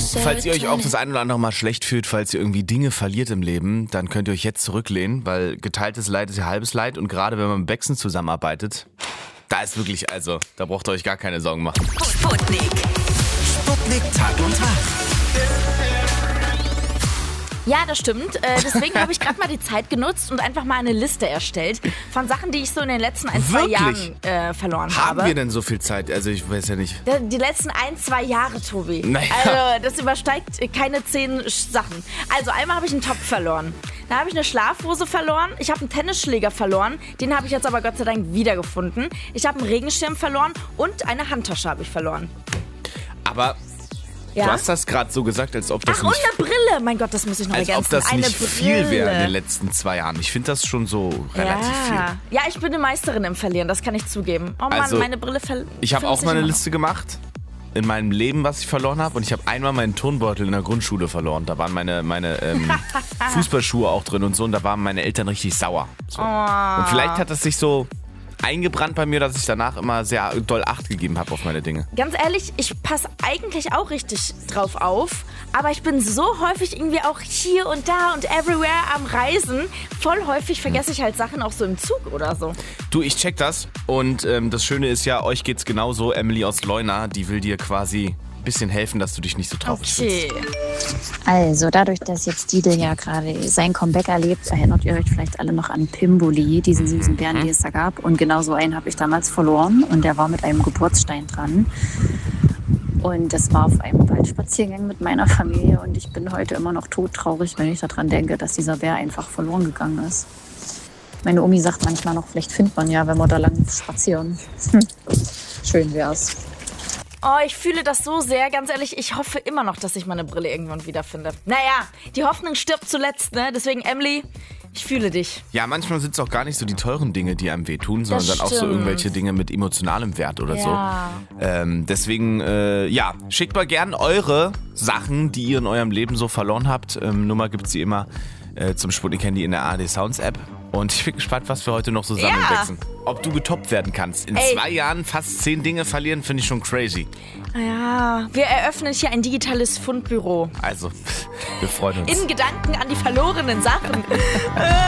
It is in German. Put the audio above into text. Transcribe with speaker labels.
Speaker 1: Falls ihr euch auch das ein oder andere Mal schlecht fühlt, falls ihr irgendwie Dinge verliert im Leben, dann könnt ihr euch jetzt zurücklehnen, weil geteiltes Leid ist ja halbes Leid und gerade wenn man mit Bexen zusammenarbeitet, da ist wirklich, also, da braucht ihr euch gar keine Sorgen machen.
Speaker 2: Sputnik.
Speaker 3: Sputnik Tag und Tag.
Speaker 4: Ja, das stimmt. Deswegen habe ich gerade mal die Zeit genutzt und einfach mal eine Liste erstellt von Sachen, die ich so in den letzten 1-2 Jahren verloren habe.
Speaker 1: Haben wir denn so viel Zeit? Also ich weiß ja nicht.
Speaker 4: Die letzten 1-2 Jahre, Tobi.
Speaker 1: Naja.
Speaker 4: Also das übersteigt keine 10 Sachen. Also einmal habe ich einen Topf verloren. Dann habe ich eine Schlafhose verloren. Ich habe einen Tennisschläger verloren. Den habe ich jetzt aber Gott sei Dank wiedergefunden. Ich habe einen Regenschirm verloren und eine Handtasche habe ich verloren.
Speaker 1: Aber
Speaker 4: Ja?
Speaker 1: du hast das gerade so gesagt, als ob das
Speaker 4: Ach, und
Speaker 1: nicht...
Speaker 4: eine Brille. Mein Gott, das muss ich noch
Speaker 1: Als
Speaker 4: ergänzen.
Speaker 1: ob das
Speaker 4: eine
Speaker 1: nicht
Speaker 4: Brille.
Speaker 1: viel wäre in den letzten 2 Jahren. Ich finde das schon so relativ viel.
Speaker 4: Ja, ich bin eine Meisterin im Verlieren, das kann ich zugeben. Oh Mann,
Speaker 1: Also,
Speaker 4: meine Brille
Speaker 1: Ich habe auch mal eine Liste gemacht in meinem Leben, was ich verloren habe. Und ich habe einmal meinen Turnbeutel in der Grundschule verloren. Da waren meine Fußballschuhe auch drin und so. Und da waren meine Eltern richtig sauer. So. Und vielleicht hat das sich so eingebrannt bei mir, dass ich danach immer sehr doll Acht gegeben habe auf meine Dinge.
Speaker 4: Ganz ehrlich, ich passe eigentlich auch richtig drauf auf, aber ich bin so häufig irgendwie auch hier und da und everywhere am Reisen. Voll häufig vergesse ich halt Sachen auch so im Zug oder so.
Speaker 1: Du, ich check das. Und das Schöne ist ja, euch geht's genauso. Emily aus Leuna, die will dir quasi ein bisschen helfen, dass du dich nicht so traurig fühlst.
Speaker 4: Okay.
Speaker 5: Also dadurch, dass jetzt Didel ja gerade sein Comeback erlebt, erinnert ihr euch vielleicht alle noch an Pimboli, diesen süßen Bären, die es da gab. Und genau so einen habe ich damals verloren und der war mit einem Geburtsstein dran. Und das war auf einem Waldspaziergang mit meiner Familie und ich bin heute immer noch todtraurig, wenn ich daran denke, dass dieser Bär einfach verloren gegangen ist. Meine Omi sagt manchmal noch, vielleicht findet man ja, wenn wir da lang spazieren. Schön wär's.
Speaker 4: Oh, ich fühle das so sehr. Ganz ehrlich, ich hoffe immer noch, dass ich meine Brille irgendwann wiederfinde. Naja, die Hoffnung stirbt zuletzt, ne? Deswegen, Emily, ich fühle dich.
Speaker 1: Ja, manchmal sind es auch gar nicht so die teuren Dinge, die einem wehtun, sondern
Speaker 4: Das
Speaker 1: dann auch so
Speaker 4: stimmt.
Speaker 1: irgendwelche Dinge mit emotionalem Wert oder
Speaker 4: Ja.
Speaker 1: so. Deswegen, schickt mal gern eure Sachen, die ihr in eurem Leben so verloren habt. Nummer gibt es sie immer zum Sputnik Handy in der ARD Sounds App. Und ich bin gespannt, was wir heute noch so zusammenwechseln. Ob du getoppt werden kannst. In 2 Jahren fast 10 Dinge verlieren, finde ich schon crazy.
Speaker 4: Ja, wir eröffnen hier ein digitales Fundbüro.
Speaker 1: Also, wir freuen uns.
Speaker 4: In Gedanken an die verlorenen Sachen.